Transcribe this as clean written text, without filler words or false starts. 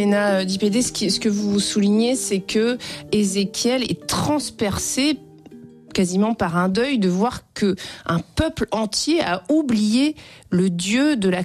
Elena Di-Pédé, ce que vous soulignez, c'est que Ézéchiel est transpercé quasiment par un deuil de voir que un peuple entier a oublié le Dieu de la